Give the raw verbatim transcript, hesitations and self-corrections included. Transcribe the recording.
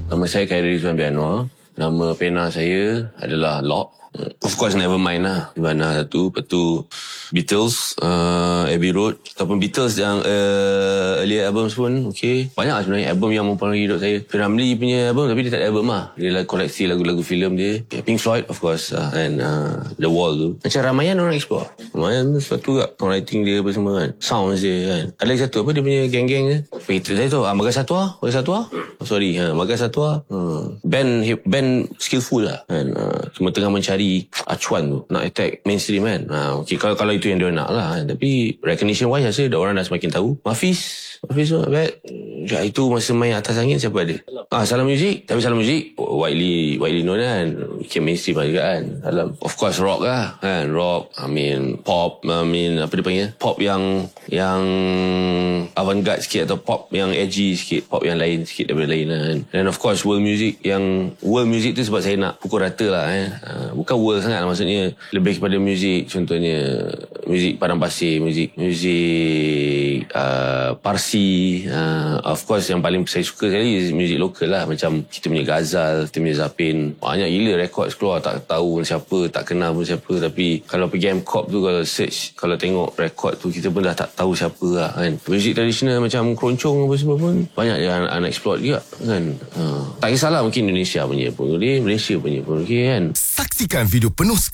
Nama saya Khairi Rizwan Bianwar. Nama pena saya adalah Lock. Of course Nevermind lah. Di mana satu. Lepas tu Beatles, uh, Abbey Road. Ataupun Beatles yang uh, earlier albums pun okay. Banyak lah sebenarnya album yang mempengaruhi hidup saya. Ramli punya album, tapi dia tak ada album lah. Dia lah koleksi lagu-lagu filem dia. Pink Floyd of course uh, and uh, The Wall tu. Macam Ramayan orang explore. Ramayan sesuatu tak songwriting dia apa semua kan. Sounds dia kan. Ada lagi satu apa dia punya geng-geng dia. Itu saya tahu ah, Bagas Satwa. Bagas Satwa oh, sorry ha, Bagas Satwa hmm. Band band skillful lah kan. Uh, cuma tengah mencari acuan tu nak attack mainstream kan. Ha, okay, kalau, kalau itu yang dia nak lah kan. Tapi recognition wise saya dah orang dah semakin tahu. Mafis Mafis tu bad. Ya, itu masa main Atas Angin siapa ada ah, Salam Music. Tapi Salam Music widely widely known kan. Bikin mainstream lah juga kan. Salam of course rock lah kan. Rock I mean pop I mean apa dia panggil pop yang yang avant-garde sikit atau pop yang edgy sikit. Pop yang lain sikit daripada lain lah kan. Dan of course world music. Yang world music tu sebab saya nak pukul rata lah eh. Ha, bukan world sangat lah, maksudnya lebih kepada muzik. Contohnya muzik Padang Pasir, muzik muzik uh, Parsi, uh, of course yang paling saya suka sekali is muzik lokal lah. Macam kita punya Ghazal, kita punya Zapin. Banyak gila rekod keluar, tak tahu siapa, tak kenal pun siapa. Tapi kalau pergi M C O P tu, kalau search, kalau tengok rekod tu, kita pun dah tak tahu siapa lah kan. Muzik tradisional macam keroncong apa semua pun banyak yang unexplored juga kan. uh, Tak kisahlah mungkin Indonesia punya pun, Malaysia punya pun okay, kan. Saksikan video penuh sekali